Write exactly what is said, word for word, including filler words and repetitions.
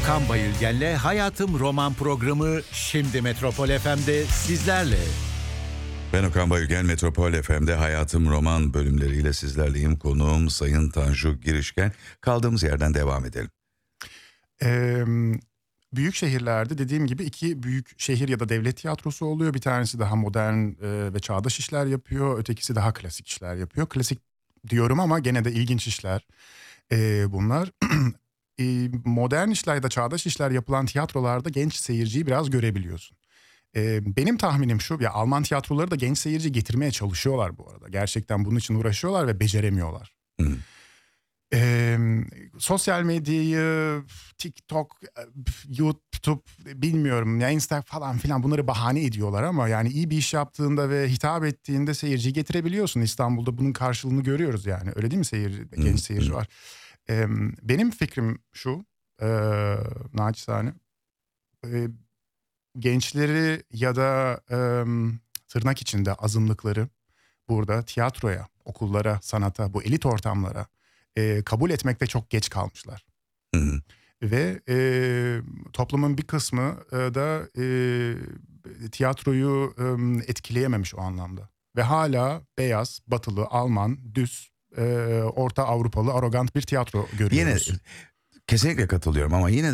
Okan Bayülgen'le Hayatım Roman programı şimdi Metropol F M'de sizlerle. Ben Okan Bayülgen, Metropol F M'de Hayatım Roman bölümleriyle sizlerleyim. Konuğum Sayın Tanju Girişken. Kaldığımız yerden devam edelim. Ee, büyük şehirlerde dediğim gibi iki büyük şehir ya da devlet tiyatrosu oluyor. Bir tanesi daha modern e, ve çağdaş işler yapıyor. Ötekisi daha klasik işler yapıyor. Klasik diyorum ama gene de ilginç işler e, bunlar. e, modern işler ya da çağdaş işler yapılan tiyatrolarda genç seyirciyi biraz görebiliyorsun. Ee, benim tahminim şu, ya Alman tiyatroları da genç seyirci getirmeye çalışıyorlar bu arada. Gerçekten bunun için uğraşıyorlar ve beceremiyorlar. Hı. Ee, sosyal medyayı, TikTok, YouTube, bilmiyorum ya, Instagram falan filan, bunları bahane ediyorlar ama yani iyi bir iş yaptığında ve hitap ettiğinde seyirciyi getirebiliyorsun. İstanbul'da bunun karşılığını görüyoruz yani, öyle değil mi, seyirci, genç seyirci var. Ee, benim fikrim şu, e, naçizane, e, gençleri ya da e, tırnak içinde azınlıkları burada tiyatroya, okullara, sanata, bu elit ortamlara e, kabul etmekte çok geç kalmışlar. Hı hı. Ve e, toplumun bir kısmı e, da e, tiyatroyu e, etkileyememiş o anlamda. Ve hala beyaz, batılı, Alman, düz, e, Orta Avrupalı, arrogant bir tiyatro görüyoruz. Yine kesinlikle katılıyorum ama yine